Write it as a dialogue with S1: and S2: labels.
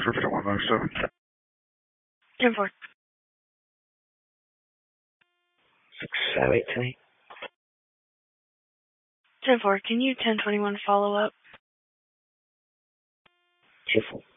S1: Perfect 197.
S2: 10-4.
S3: 608 tonight.
S2: 10-4. Can you 1021 follow up?
S3: 2-4.